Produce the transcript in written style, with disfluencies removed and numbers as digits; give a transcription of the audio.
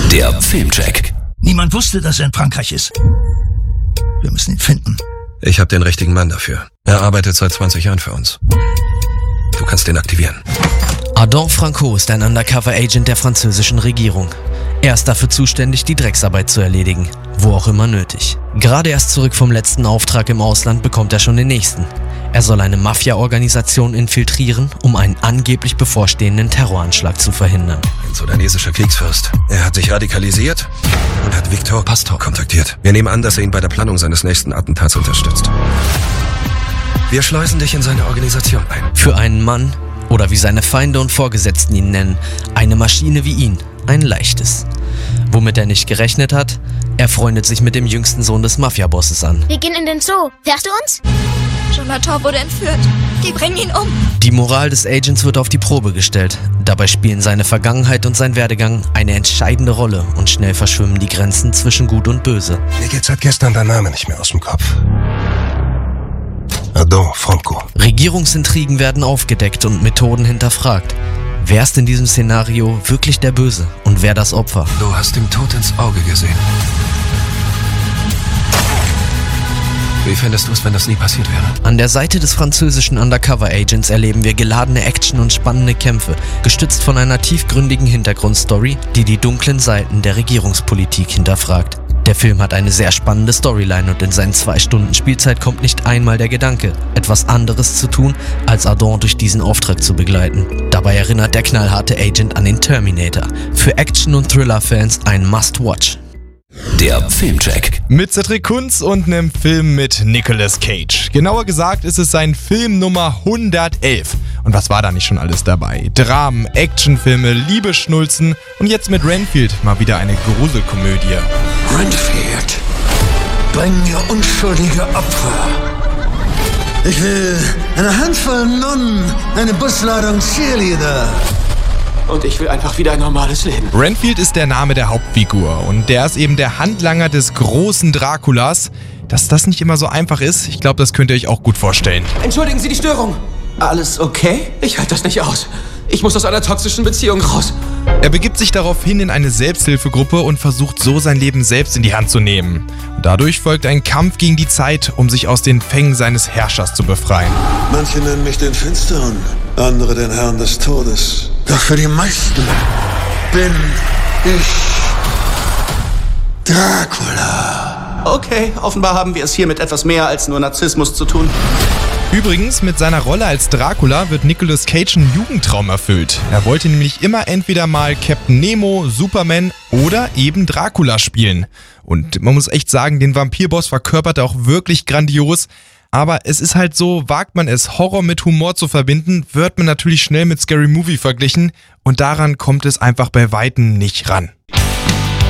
Der Filmcheck. Niemand wusste, dass er in Frankreich ist. Wir müssen ihn finden. Ich habe den richtigen Mann dafür. Er arbeitet seit 20 Jahren für uns. Du kannst ihn aktivieren. Adam Franco ist ein Undercover-Agent der französischen Regierung. Er ist dafür zuständig, die Drecksarbeit zu erledigen, wo auch immer nötig. Gerade erst zurück vom letzten Auftrag im Ausland bekommt er schon den nächsten. Er soll eine Mafia-Organisation infiltrieren, um einen angeblich bevorstehenden Terroranschlag zu verhindern. Ein sudanesischer Kriegsfürst. Er hat sich radikalisiert und hat Victor Pastor kontaktiert. Wir nehmen an, dass er ihn bei der Planung seines nächsten Attentats unterstützt. Wir schleusen dich in seine Organisation ein. Für einen Mann, oder wie seine Feinde und Vorgesetzten ihn nennen, eine Maschine wie ihn, ein leichtes. Womit er nicht gerechnet hat, er freundet sich mit dem jüngsten Sohn des Mafia-Bosses an. Wir gehen in den Zoo. Fährst du uns? Jonathan wurde entführt. Die bringen ihn um. Die Moral des Agents wird auf die Probe gestellt. Dabei spielen seine Vergangenheit und sein Werdegang eine entscheidende Rolle und schnell verschwimmen die Grenzen zwischen Gut und Böse. Mir geht seit gestern der Name nicht mehr aus dem Kopf. Adam Franco. Regierungsintrigen werden aufgedeckt und Methoden hinterfragt. Wer ist in diesem Szenario wirklich der Böse und wer das Opfer? Du hast dem Tod ins Auge gesehen. Wie fändest du es, wenn das nie passiert wäre? An der Seite des französischen Undercover-Agents erleben wir geladene Action und spannende Kämpfe, gestützt von einer tiefgründigen Hintergrundstory, die die dunklen Seiten der Regierungspolitik hinterfragt. Der Film hat eine sehr spannende Storyline und in seinen 2 Stunden Spielzeit kommt nicht einmal der Gedanke, etwas anderes zu tun, als Adam durch diesen Auftrag zu begleiten. Dabei erinnert der knallharte Agent an den Terminator. Für Action- und Thriller-Fans ein Must-Watch. Der Filmcheck. Mit Cedric Kunz und einem Film mit Nicolas Cage. Genauer gesagt ist es sein Film Nummer 111. Und was war da nicht schon alles dabei? Dramen, Actionfilme, Liebesschnulzen und jetzt mit Renfield mal wieder eine Gruselkomödie. Renfield, bring mir unschuldige Opfer. Ich will eine Handvoll Nonnen, eine Busladung Cheerleader. Und ich will einfach wieder ein normales Leben. Renfield ist der Name der Hauptfigur und der ist eben der Handlanger des großen Draculas. Dass das nicht immer so einfach ist, ich glaube, das könnt ihr euch auch gut vorstellen. Entschuldigen Sie die Störung. Alles okay? Ich halte das nicht aus. Ich muss aus einer toxischen Beziehung raus. Er begibt sich daraufhin in eine Selbsthilfegruppe und versucht so sein Leben selbst in die Hand zu nehmen. Und dadurch folgt ein Kampf gegen die Zeit, um sich aus den Fängen seines Herrschers zu befreien. Manche nennen mich den Finsteren, andere den Herrn des Todes. Doch für die meisten bin ich Dracula. Okay, offenbar haben wir es hier mit etwas mehr als nur Narzissmus zu tun. Übrigens, mit seiner Rolle als Dracula wird Nicolas Cage ein Jugendtraum erfüllt. Er wollte nämlich immer entweder mal Captain Nemo, Superman oder eben Dracula spielen. Und man muss echt sagen, den Vampirboss verkörpert er auch wirklich grandios. Aber es ist halt so, wagt man es, Horror mit Humor zu verbinden, wird man natürlich schnell mit Scary Movie verglichen. Und daran kommt es einfach bei Weitem nicht ran.